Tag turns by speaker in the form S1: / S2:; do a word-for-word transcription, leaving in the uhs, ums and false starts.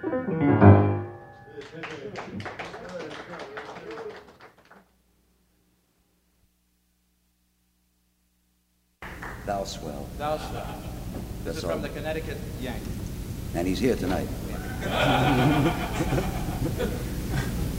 S1: Thou swell.
S2: Thou swell. This
S1: That's
S2: is
S1: all.
S2: from the Connecticut Yankees.
S1: And he's here tonight.